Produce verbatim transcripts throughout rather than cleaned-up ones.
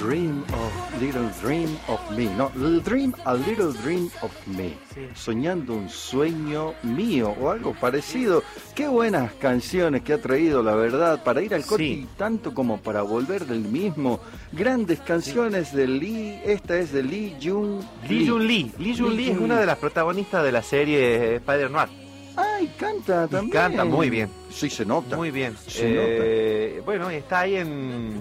dream of, little dream of me, no, little dream, a little dream of me, sí. Soñando un sueño mío o algo parecido. Qué buenas canciones que ha traído, la verdad, para ir al corte, sí. Y tanto como para volver del mismo. Grandes canciones, sí. De Lee, esta es de Lee Jun Lee. Lee Jun Lee, Lee Jun Lee es una de las protagonistas de la serie Spider-Noir. Ay, canta también. Y canta muy bien. Sí, se nota. Muy bien. Se eh, nota. Bueno, está ahí en,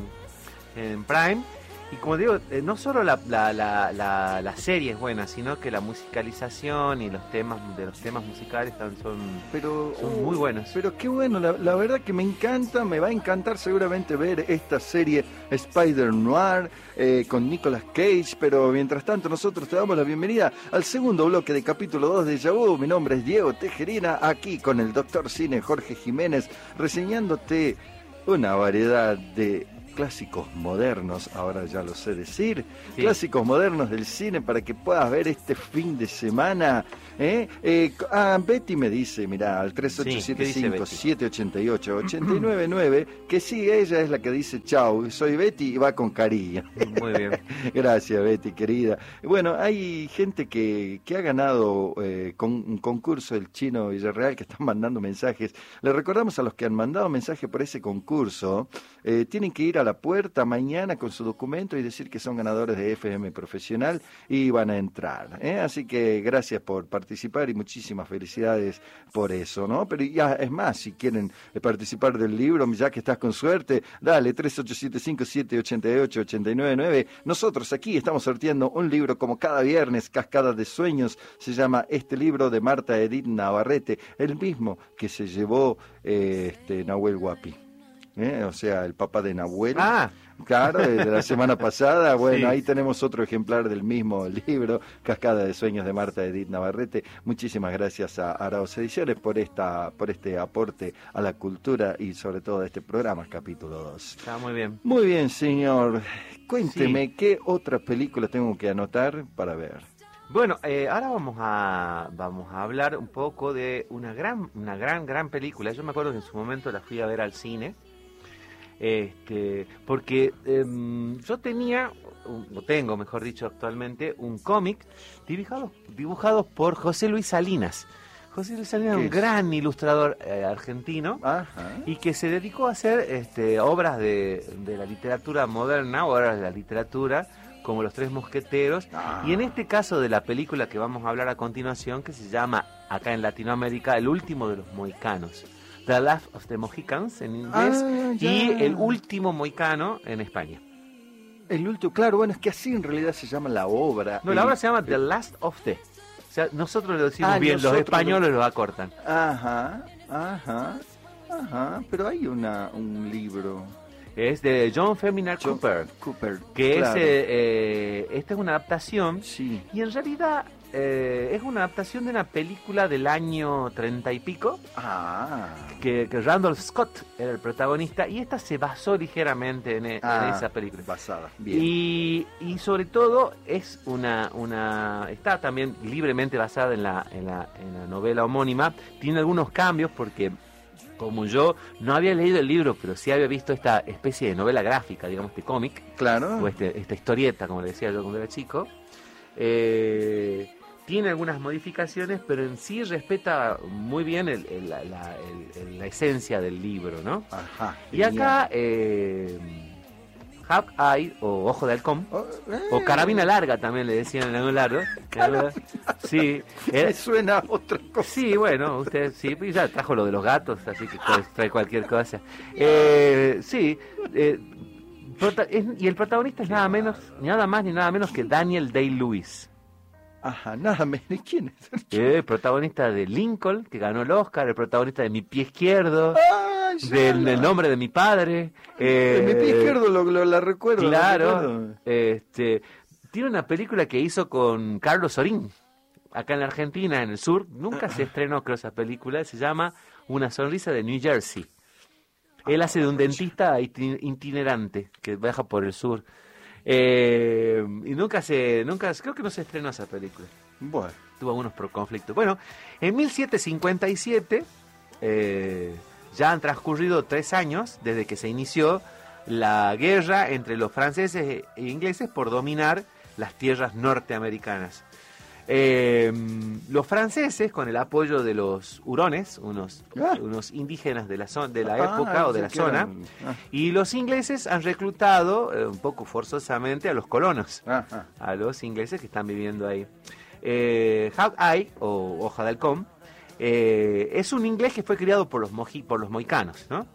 en Prime. Y como digo, eh, no solo la, la, la, la, la serie es buena, sino que la musicalización y los temas de los temas musicales son, son, pero, son uh, muy buenos. Pero qué bueno, la, la verdad que me encanta, me va a encantar seguramente ver esta serie Spider-Noir eh, con Nicolas Cage, pero mientras tanto nosotros te damos la bienvenida al segundo bloque de capítulo dos de Déjà Vu. Mi nombre es Diego Tejerina, aquí con el doctor Cine Jorge Jiménez, reseñándote una variedad de clásicos modernos, ahora ya lo sé decir, sí. Clásicos modernos del cine para que puedas ver este fin de semana. ¿eh? Eh, ah, Betty me dice, mirá, al tres ocho siete cinco, siete ocho ocho, ocho nueve nueve, que sí, ella es la que dice chau, soy Betty y va con cariño. Muy bien. Gracias, Betty, querida. Bueno, hay gente que, que ha ganado eh, con un concurso, el Chino Villarreal, que están mandando mensajes. Le recordamos a los que han mandado mensajes por ese concurso, eh, tienen que ir a la puerta mañana con su documento y decir que son ganadores de F M Profesional y van a entrar, ¿eh? Así que gracias por participar y muchísimas felicidades por eso, ¿no? Pero ya es más, si quieren participar del libro, ya que estás con suerte, dale tres ocho siete cinco, siete ocho ocho, ocho nueve nueve. Nosotros aquí estamos sorteando un libro como cada viernes, Cascada de Sueños, se llama este libro de Marta Edith Navarrete, el mismo que se llevó eh, este Nahuel Huapi. ¿Eh? O sea, el papá de Nahuel. Ah, claro, de la semana pasada. Bueno, sí. Ahí tenemos otro ejemplar del mismo libro, Cascada de Sueños de Marta Edith Navarrete. Muchísimas gracias a Arauz Ediciones por esta, por este aporte a la cultura y sobre todo a este programa, capítulo dos. Está muy bien. Muy bien, señor. Cuénteme, sí. ¿Qué otra película tengo que anotar para ver? Bueno, eh, ahora vamos a vamos a hablar un poco de una gran, una gran, gran película. Yo me acuerdo que en su momento la fui a ver al cine. Este, porque eh, yo tenía, o tengo mejor dicho actualmente, un cómic dibujado, dibujado por José Luis Salinas. José Luis Salinas es un gran ilustrador eh, argentino. Ajá. Y que se dedicó a hacer este, obras de, de la literatura moderna, obras de la literatura, como Los Tres Mosqueteros, ah. Y en este caso de la película que vamos a hablar a continuación, que se llama, acá en Latinoamérica, El Último de los Mohicanos. The Last of the Mohicans en inglés, ah, y El Último Mohicano en España. El último, claro, bueno, es que así en realidad se llama la obra. No, el, la obra se llama The Last of the. O sea, nosotros lo decimos ah, bien, los españoles lo... lo acortan. Ajá, ajá, ajá, pero hay una un libro. Es de John Ferminar John Cooper, Cooper, que claro. es, eh, eh, esta es una adaptación, sí. Y en realidad eh, es una adaptación de una película del año treinta y pico, ah. que, que Randolph Scott era el protagonista, y esta se basó ligeramente en, ah, en esa película. Basada, bien. Y, y sobre todo es una, una, está también libremente basada en la, en la, en la novela homónima, tiene algunos cambios porque... Como yo no había leído el libro, pero sí había visto esta especie de novela gráfica, digamos, este cómic, claro, o este, esta historieta, como le decía yo cuando era chico, eh, tiene algunas modificaciones, pero en sí respeta muy bien el, el, la, la, el, la esencia del libro, ¿no? Ajá. Y acá, eh, Hawkeye, o Ojo de Halcón, oh, eh. o Carabina Larga también le decían en algún lado. Sí, era, me suena a otra cosa. Sí, bueno, usted sí, pues ya trajo lo de los gatos, así que trae cualquier cosa. Eh, sí, eh, prota- es, y el protagonista es nada menos, nada más ni nada menos que Daniel Day-Lewis. Ajá, nada menos. ¿Quién es? Eh, el protagonista de Lincoln, que ganó el Oscar, el protagonista de Mi Pie Izquierdo, ah, del, del Nombre de mi Padre. Eh, de Mi Pie Izquierdo lo, lo, la recuerdo. Claro, la recuerdo. Este, tiene una película que hizo con Carlos Sorín, acá en la Argentina, en el sur. Nunca se estrenó, creo, esa película. Se llama Una Sonrisa de New Jersey. Él hace de un dentista itinerante que viaja por el sur. Eh, y nunca se, nunca, creo que no se estrenó esa película. Bueno. Tuvo algunos conflictos. Bueno, en mil setecientos cincuenta y siete, eh, ya han transcurrido tres años desde que se inició la guerra entre los franceses e ingleses por dominar las tierras norteamericanas. Eh, los franceses, con el apoyo de los hurones, unos, ah. unos indígenas de la, zona, de la ah, época o de la zona, eran... ah. y los ingleses han reclutado, eh, un poco forzosamente, a los colonos, ah, ah. a los ingleses que están viviendo ahí. Eh, Hawkeye, o Hoja de Halcón, eh, es un inglés que fue criado por los, moji, por los mohicanos, ¿no?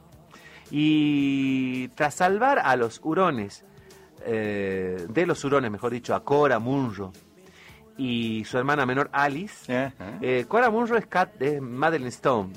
Y tras salvar a los hurones, eh, de los hurones, mejor dicho, a Cora Munro y su hermana menor Alice, uh-huh. eh, Cora Munro es, Cat, es Madeline Stone.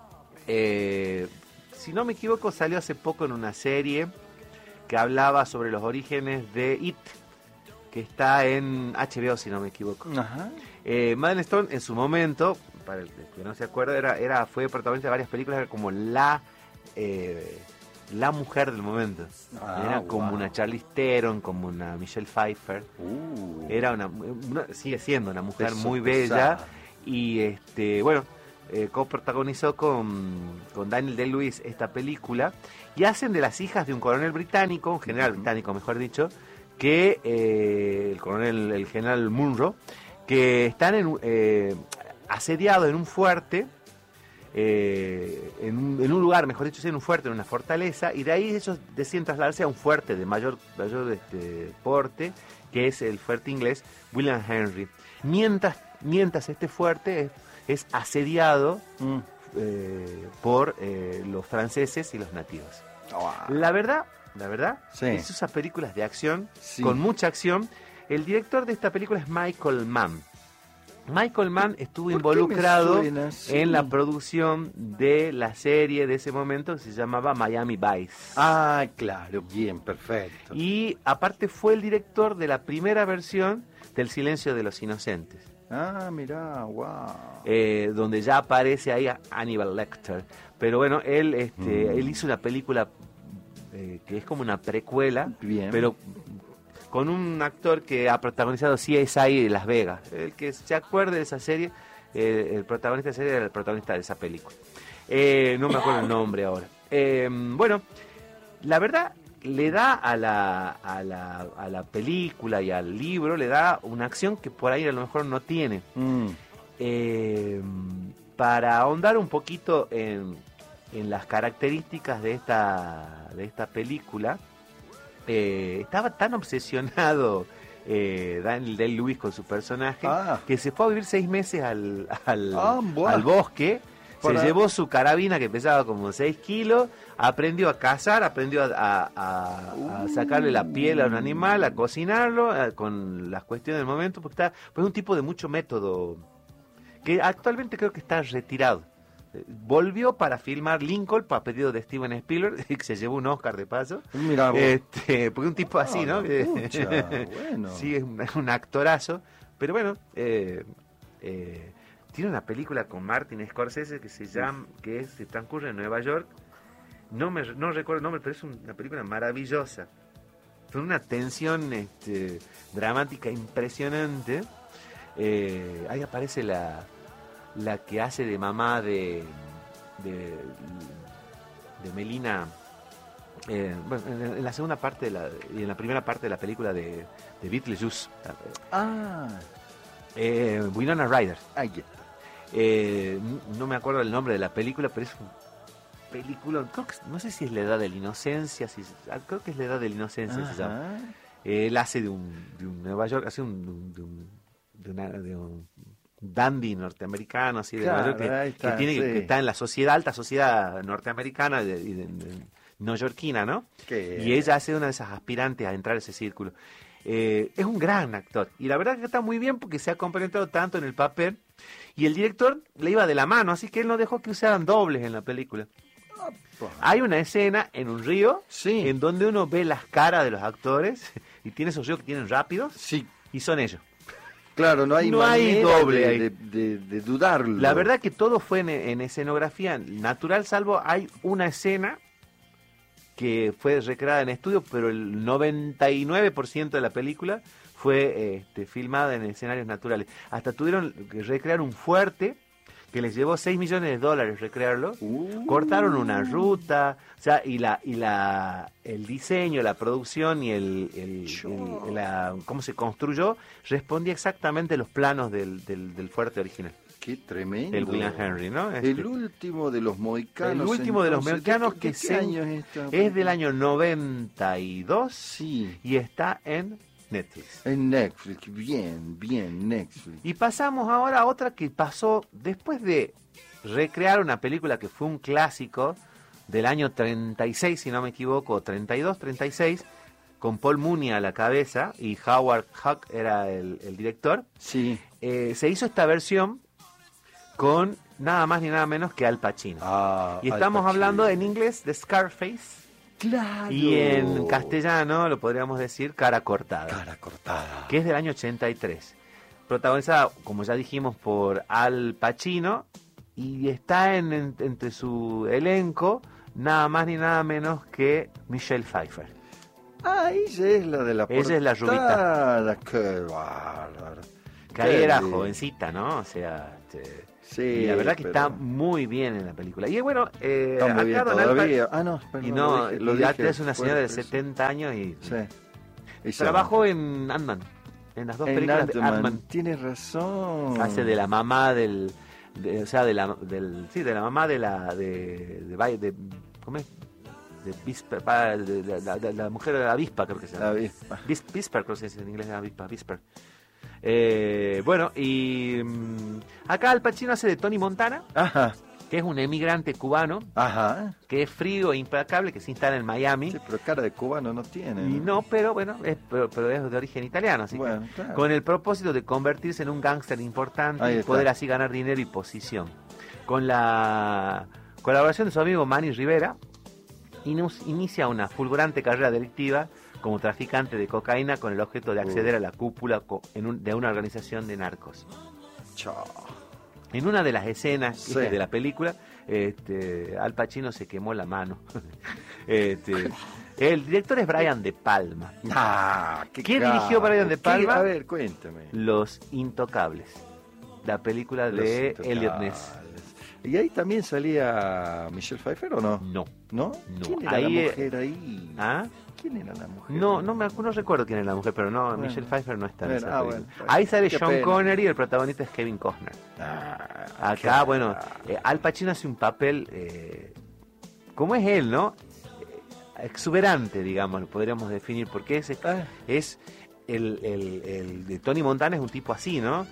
Eh, si no me equivoco, salió hace poco en una serie que hablaba sobre los orígenes de It, que está en H B O, si no me equivoco. Uh-huh. Eh, Madeline Stone, en su momento, para el que no se acuerda, era, era, fue protagonista de varias películas, era como la... Eh, la mujer del momento. Ah, era como wow. una Charlize Theron, como una Michelle Pfeiffer. Uh. Era una, una, sigue siendo una mujer Peso muy bella. Pesada. Y este, bueno, eh, coprotagonizó con, con Daniel Day-Lewis esta película. Y hacen de las hijas de un coronel británico, un general uh-huh. británico, mejor dicho, que eh, el coronel, el general Munro, que están en, eh, asediados en un fuerte. Eh, en, un, en un lugar, mejor dicho, en un fuerte, en una fortaleza, y de ahí ellos deciden trasladarse a un fuerte de mayor, mayor este, porte, que es el fuerte inglés William Henry. Mientras, mientras este fuerte es, es asediado mm. eh, por eh, los franceses y los nativos. Oh. La verdad, la verdad, sí. es esas películas de acción, sí. con mucha acción. El director de esta película es Michael Mann. Michael Mann estuvo involucrado sí. en la producción de la serie de ese momento que se llamaba Miami Vice. Ah, claro, bien, perfecto. Y aparte fue el director de la primera versión del Silencio de los Inocentes. Ah, mirá, wow. Eh, donde ya aparece ahí Hannibal Lecter. Pero bueno, él, este, mm. él hizo una película eh, que es como una precuela, bien. pero... con un actor que ha protagonizado C S I de Las Vegas. El que se acuerde de esa serie, eh, el protagonista de esa serie era el protagonista de esa película. Eh, no me acuerdo el nombre ahora. Eh, bueno, la verdad, le da a la, a, la, a la película y al libro, le da una acción que por ahí a lo mejor no tiene. Mm. Eh, para ahondar un poquito en, en las características de esta, de esta película, Eh, estaba tan obsesionado eh, Daniel Day-Lewis con su personaje ah. que se fue a vivir seis meses al, al, ah, al bosque, se la... llevó su carabina que pesaba como seis kilos, aprendió a cazar, aprendió a, a, a, uh. a sacarle la piel a un animal, a cocinarlo, a, con las cuestiones del momento, porque está, pues es un tipo de mucho método, que actualmente creo que está retirado. Volvió para filmar Lincoln, para pedido de Steven Spielberg, que se llevó un Oscar de paso. Mirá vos. Este, porque un tipo así, ¿no? Pucha, bueno. Sí, es un, un actorazo. Pero bueno, eh, eh, tiene una película con Martin Scorsese que se llama, que es, se transcurre en Nueva York. No me no recuerdo el nombre, pero es una película maravillosa. Con una tensión este, dramática impresionante. Eh, ahí aparece la... la que hace de mamá de de, de Melina eh, bueno, en, en la segunda parte de la, y en la primera parte de la película de, de Beetlejuice. Ah, eh, Winona Ryder. Ahí está. Eh, no me acuerdo el nombre de la película, pero es un película, creo que, no sé si es La Edad de la Inocencia, si, creo que es La Edad de la Inocencia. Se llama. Eh, él hace de un, de un Nueva York, hace un, de un, de una, de un dandy norteamericano, así de claro, Nueva York, que, está, que, tiene, sí. que está en la sociedad, alta sociedad norteamericana y de, de, de, de neoyorquina, ¿no? ¿Qué? Y ella ha sido una de esas aspirantes a entrar a ese círculo. Eh, es un gran actor y la verdad que está muy bien porque se ha complementado tanto en el papel y el director le iba de la mano, así que él no dejó que usaran dobles en la película. Hay una escena en un río sí. en donde uno ve las caras de los actores y tiene esos ríos que tienen rápidos sí. y son ellos. Claro, no hay, no hay doble de, de, de, de dudarlo. La verdad que todo fue en, en escenografía natural, salvo hay una escena que fue recreada en estudio, pero el noventa y nueve por ciento de la película fue este, filmada en escenarios naturales. Hasta tuvieron que recrear un fuerte que les llevó seis millones de dólares recrearlo. Uh. Cortaron una ruta, o sea, y la y la el diseño, la producción y el, el, el- el- la, cómo se construyó respondía exactamente a los planos del, del, del fuerte original. Qué tremendo. El William Henry, ¿no? El Este, último de los mohicanos. el último de los entonces. mohicanos ¿De que qué se- año es esta es película? del año noventa y dos Sí, y está en Netflix. en Netflix. Bien, bien, Netflix. Y pasamos ahora a otra que pasó después de recrear una película que fue un clásico del año treinta y seis, si no me equivoco, treinta y dos, treinta y seis, con Paul Mooney a la cabeza y Howard Hawks era el, el director. Sí. Eh, se hizo esta versión con nada más ni nada menos que Al Pacino. Ah, y estamos Al Pacino. hablando en inglés de Scarface Claro. y en castellano lo podríamos decir Cara Cortada, Cara cortada. que es del año ochenta y tres. Protagonizada, como ya dijimos, por Al Pacino y está en, en- entre su elenco nada más ni nada menos que Michelle Pfeiffer. Ah, ella es la de la Ella es la portada. Qué bárbaro. Que ahí Qué era bien. jovencita, ¿no? O sea, este, Sí, y la verdad que pero está muy bien en la película. Y bueno, eh, está muy acá bien Don Al todavía. Ah, no, Pa- perdón, y no, lo dije, lo y ya dije es una señora de fuerte, sí. setenta años y Sí. Esa- trabajó en Ant-Man, en las dos en películas de Ant-Man. Ant-Man. Tienes razón. Hace de la mamá del, de- o sea, de la, del, sí, de la mamá de la, de, de, de, de- ¿cómo es? De Visper, pa- de, de- de- de la mujer de la avispa, creo que se llama. La avispa. Vis- Visper, creo que se dice en inglés, la avispa, Visper. Eh, bueno, y mm, acá Al Pacino hace de Tony Montana, Ajá, que es un emigrante cubano, ajá. que es frío e implacable, que se instala en Miami. Sí, pero cara de cubano no tiene. Y no, pero bueno, es, pero, pero es de origen italiano, así Bueno, que claro. con el propósito de convertirse en un gángster importante Ahí y está. poder así ganar dinero y posición. Con la colaboración de su amigo Manny Rivera, inus- inicia una fulgurante carrera delictiva como traficante de cocaína con el objeto de acceder Uh. a la cúpula co- en un- de una organización de narcos. Chao. En una de las escenas Sí. de la película, este, Al Pacino se quemó la mano. Este, el director es Brian De Palma. Ah, qué ¿Quién capo. dirigió Brian De ¿Qué? Palma? A ver, cuéntame. Los Intocables, la película de Los Elliot Intocables. Ness. ¿Y ahí también salía Michelle Pfeiffer o no? No. ¿No? No, ¿Quién era ahí, la eh, mujer ahí? ¿Ah? ¿Quién era la mujer? No, no me acu- no recuerdo quién es la mujer, pero no, Bueno. Michelle Pfeiffer no está en Bueno, esa ah, película. bueno, bueno. Ahí sale Qué Sean pena. Connery y el protagonista es Kevin Costner. Ah, Acá, qué bueno, raro. eh, Al Pacino hace un papel, eh, ¿cómo es él, no? Eh, exuberante, digamos, lo podríamos definir, porque es, Ah, es el, el, el de Tony Montana es un tipo así, ¿no?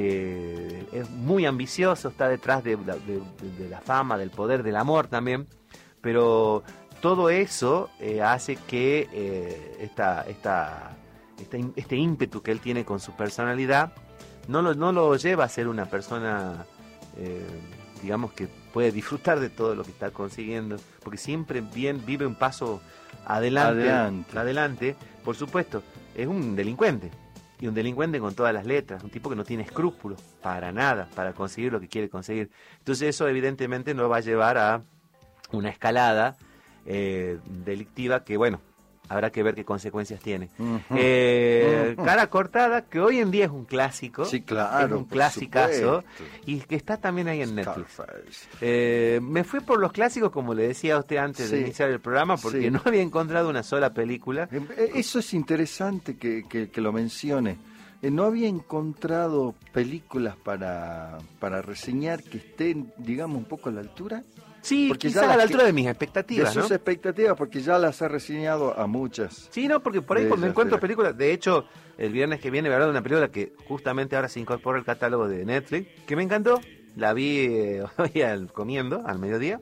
Que es muy ambicioso, está detrás de, la- de- de- de la fama, del poder, del amor también, pero todo eso eh, hace que eh, esta, esta, esta im- este ímpetu que él tiene con su personalidad no lo, no lo lleva a ser una persona, eh, digamos, que puede disfrutar de todo lo que está consiguiendo, porque siempre bien vive un paso adelante, Adelante. adelante. Por supuesto, es un delincuente, y un delincuente con todas las letras, un tipo que no tiene escrúpulos para nada, para conseguir lo que quiere conseguir. Entonces eso evidentemente no va a llevar a una escalada eh, delictiva que, bueno, habrá que ver qué consecuencias tiene. ujú. Eh, Ujú. Cara Cortada, que hoy en día es un clásico, Sí, claro. es un por clasicazo, supuesto. y que está también ahí en Netflix. Scarface. Eh, me fui por los clásicos, como le decía a usted antes de Sí. iniciar el programa, porque Sí. no había encontrado una sola película. Eh, eh, Eso es interesante que, que- que lo mencione. Eh, No había encontrado películas para, para reseñar que estén, digamos, un poco a la altura Sí, Porque quizás ya a las la que- altura de mis de expectativas, sus ¿no? expectativas, porque ya las ha reseñado a muchas. Sí, no, porque por ahí de cuando esas, encuentro sí. películas, de hecho, el viernes que viene voy a hablar de una película que justamente ahora se incorpora al catálogo de Netflix, que me encantó, la vi eh, hoy al, comiendo, al mediodía,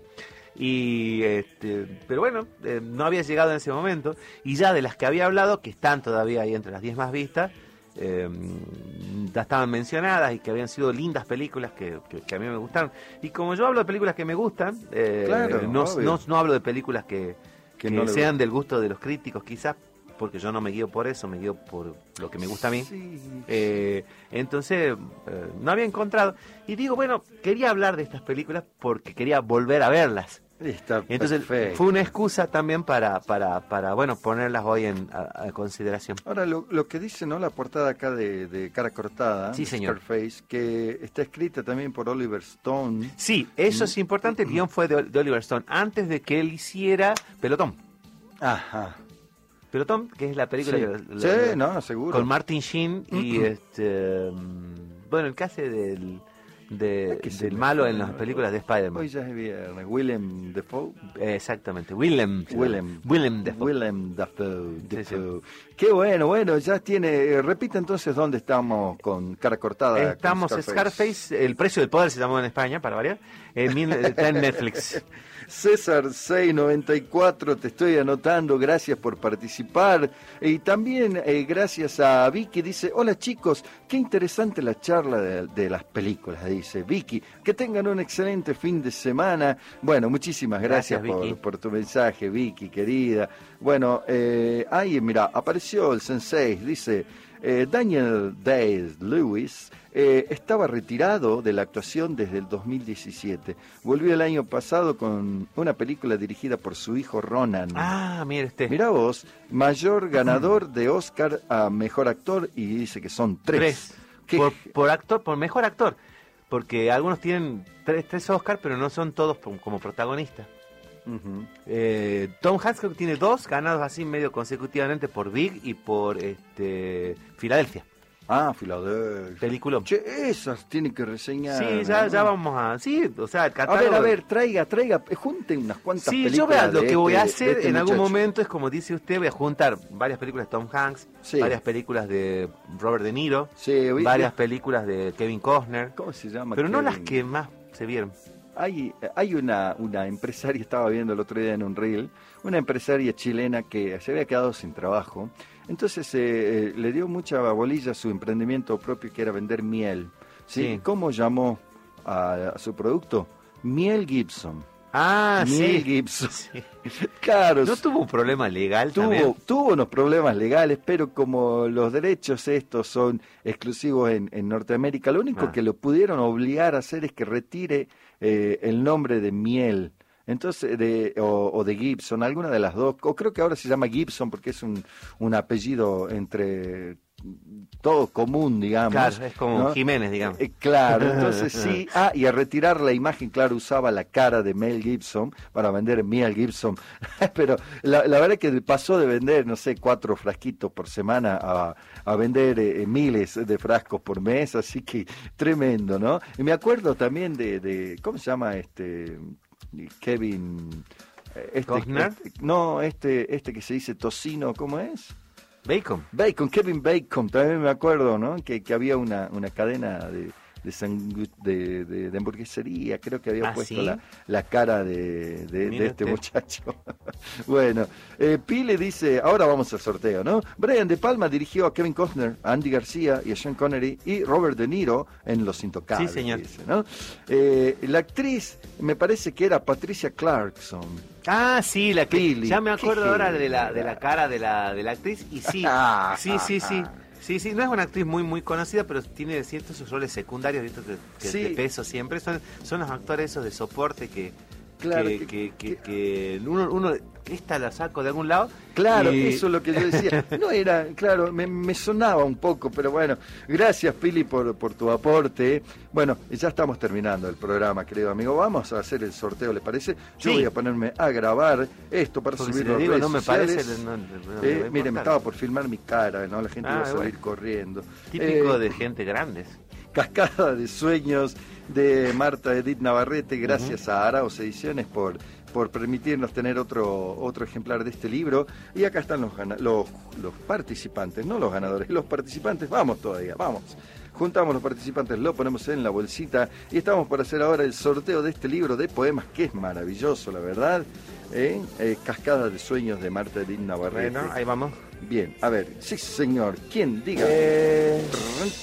y este, pero bueno, eh, no había llegado en ese momento, y ya de las que había hablado, que están todavía ahí entre las diez más vistas, eh, ya estaban mencionadas y que habían sido lindas películas que, que- que a mí me gustaron. Y como yo hablo de películas que me gustan, eh, Claro, no, obvio. no, no hablo de películas que, Que que no le sean del gusto de los críticos, quizás, porque yo no me guío por eso, me guío por lo que me gusta a mí. Sí. Eh, entonces, eh, no había encontrado. Y digo, bueno, quería hablar de estas películas porque quería volver a verlas. Está Entonces perfecto. fue una excusa también para, para, para bueno, ponerlas hoy en a, a consideración. Ahora, lo, lo que dice, ¿no? La portada acá de, de Cara Cortada, Sí, de señor. Scarface, que está escrita también por Oliver Stone. Sí, eso es importante, el guión fue de, de Oliver Stone, antes de que él hiciera Pelotón. Ajá. Pelotón, que es la película Sí, que, sí, la- no, seguro. con Martin Sheen y este mm, bueno, el que hace del, de- Es que se del me malo fue, en las ¿no? películas de Spider-Man. Hoy ya es viernes. Willem Dafoe. Eh, Exactamente, Willem. se Willem. llama. Willem Dafoe. Willem Dafoe. Sí, Dafoe. Qué bueno, bueno, ya tiene. eh, repite entonces dónde estamos con Cara Cortada. con Estamos Scarface. El precio del poder se llamó en España, para variar. En, mil- está en Netflix. César seiscientos noventa y cuatro, te estoy anotando, gracias por participar. Y también eh, gracias a Vicky, dice, hola chicos, qué interesante la charla de, de las películas, dice Vicky. Que tengan un excelente fin de semana. Bueno, muchísimas gracias, Gracias, Vicky. por, por tu mensaje, Vicky, querida. Bueno, eh, ahí, mira, apareció el Sensei, dice... Eh, Daniel Day-Lewis eh, estaba retirado de la actuación desde el dos mil diecisiete. Volvió el año pasado con una película dirigida por su hijo Ronan. Ah, mire este. Mirá vos, mayor ganador de Oscar a mejor actor, y dice que son tres. Tres. ¿Qué? Por, por actor, por mejor actor. Porque algunos tienen tres, tres Oscar, pero no son todos como, como protagonistas. Ujú. Eh, Tom Hanks creo que tiene dos ganados así medio consecutivamente por Big y por este Filadelfia. Ah, Filadelfia. Película. Che, esas tienen que reseñar. Sí, ya, ¿no? ya vamos a... Sí, o sea, el A catálogo... ver, a ver, traiga, traiga, junten unas cuantas Sí, películas. yo vea, lo de que voy a este- hacer de este en algún muchacho. momento es, como dice usted, voy a juntar varias películas de Tom Hanks, Sí. varias películas de Robert De Niro, Sí, vi- varias películas de Kevin Costner, ¿Cómo se llama? pero no Kevin? las que más se vieron. Hay, hay una, una empresaria, estaba viendo el otro día en un reel, una empresaria chilena que se había quedado sin trabajo. Entonces eh, eh, le dio mucha bolilla a su emprendimiento propio, que era vender miel. ¿Sí? Sí. ¿Cómo llamó a, a su producto? Miel Gibson. Ah, Miel sí. Gibson. Sí. Claro, ¿No tuvo un problema legal también? Tuvo, tuvo unos problemas legales, pero como los derechos estos son exclusivos en, en Norteamérica, lo único Ah. que lo pudieron obligar a hacer es que retire eh, el nombre de miel. Entonces, de, o, o de Gibson, alguna de las dos, o creo que ahora se llama Gibson porque es un, un apellido entre todo común, digamos. Claro, es como ¿no? Jiménez, digamos. Eh, claro, entonces sí. Ah, y a retirar la imagen, claro, usaba la cara de Mel Gibson para vender Mel Gibson. Pero la, la verdad es que pasó de vender, no sé, cuatro frasquitos por semana a, a vender eh, miles de frascos por mes, así que tremendo, ¿no? Y me acuerdo también de, de ¿cómo se llama este? Kevin... eh, Este, ¿Costner? este- no, este, este que se dice tocino, ¿cómo es? Bacon. Bacon, Kevin Bacon, también me acuerdo, ¿no? Que, que había una, una cadena de, de, sangu- de, de- de hamburguesería, creo que había ¿Ah, puesto sí? la, la cara de, de- de Mire este usted. muchacho. Bueno, eh, Pile dice, ahora vamos al sorteo, ¿no? Brian De Palma dirigió a Kevin Costner, a Andy García y a Sean Connery y Robert De Niro en Los Intocables. Sí, señor. dice, ¿no? Eh, la actriz, me parece que era Patricia Clarkson. Ah, sí, la que... Pili, Ya me acuerdo qué ahora de la, de genial. la cara de la, de la actriz y sí, Ah, sí, sí, sí. ah, Sí, sí, no es una actriz muy muy conocida, pero tiene ciertos sus roles secundarios, ¿viste? Que, que Sí. de peso siempre. Son, son los actores esos de soporte que, Claro, que, que- que, que- que- que uno, uno, esta la saco de algún lado. Claro, y- eso es lo que yo decía. No era, claro, me, me sonaba un poco, pero bueno, gracias Pili por, por tu aporte. Bueno, ya estamos terminando el programa, querido amigo. Vamos a hacer el sorteo, ¿le parece? Yo Sí. voy a ponerme a grabar esto para Porque si subirlo le a digo, redes no me sociales. parece, no- no- no me Eh, va a mire, me importar. estaba por filmar mi cara, ¿no? La gente Ah, iba a salir bueno. corriendo. Típico Eh, de gente grande. Cascada de Sueños de Marta Edith Navarrete. Gracias a Arauz Ediciones por, por permitirnos tener otro, otro ejemplar de este libro. Y acá están los, gana- los, los participantes, no los ganadores, los participantes. Vamos todavía, vamos. Juntamos los participantes, lo ponemos en la bolsita y estamos por hacer ahora el sorteo de este libro de poemas, que es maravilloso, la verdad. ¿eh? Eh, Cascada de Sueños de Marta Edith Navarrete. Bueno, ahí vamos. Bien, a ver, sí señor, ¿quién diga? Eh,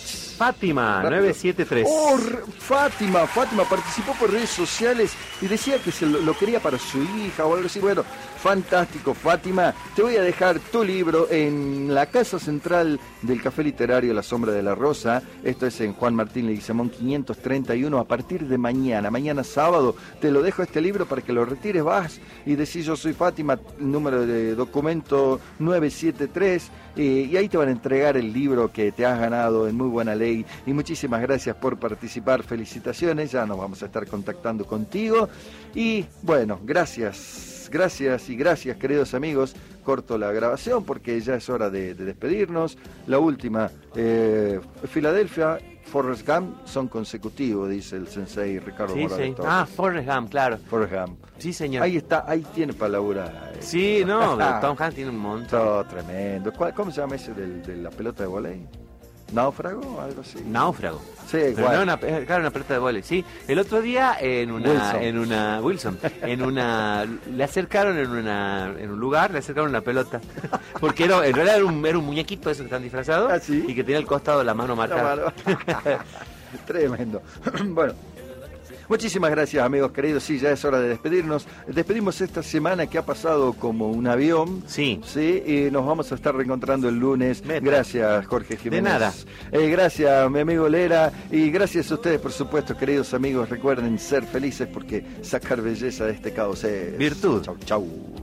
Fátima, Rápido. nueve siete tres. Oh, Fátima, Fátima participó por redes sociales y decía que se lo, lo quería para su hija o algo así. Bueno, fantástico, Fátima. Te voy a dejar tu libro en la Casa Central del Café Literario La Sombra de la Rosa. Esto es en Juan Martín Leguizamón quinientos treinta y uno. A partir de mañana, mañana sábado, te lo dejo este libro para que lo retires. Vas y decís: yo soy Fátima, número de documento nueve siete tres. Eh, y ahí te van a entregar el libro que te has ganado en muy buena ley. Y muchísimas gracias por participar, felicitaciones, ya nos vamos a estar contactando contigo. Y bueno, gracias, gracias y gracias, queridos amigos. Corto la grabación porque ya es hora de, de despedirnos. La última, eh, Filadelfia, Forrest Gump son consecutivos, dice el sensei Ricardo Sí, Morales sí. Torres. Ah, Forrest Gump, claro. Forrest Gump. Sí, señor. Ahí está, ahí tiene para laburar. Sí, no, Tom Hanks tiene un montón. Todo tremendo. ¿Cuál- ¿Cómo se llama ese del- de la pelota de volei? ¿Náufrago? Algo así. Náufrago. Sí, Pero igual. no una, eh, claro, una pelota de vóley, sí. El otro día en una, Wilson. en una, Wilson, en una, le acercaron en una, en un lugar, le acercaron una pelota, porque era, en realidad era un, era un muñequito ese que están disfrazados ¿Ah, sí? y que tenía el costado de la mano marcada. Tremendo. Bueno, muchísimas gracias, amigos queridos. Sí, ya es hora de despedirnos. Despedimos esta semana que ha pasado como un avión. Sí. Sí, y nos vamos a estar reencontrando el lunes. Meta. Gracias, Jorge Jiménez. De nada. Eh, gracias, mi amigo Lera. Y gracias a ustedes, por supuesto, queridos amigos. Recuerden ser felices porque sacar belleza de este caos es Virtud. Chau, chau.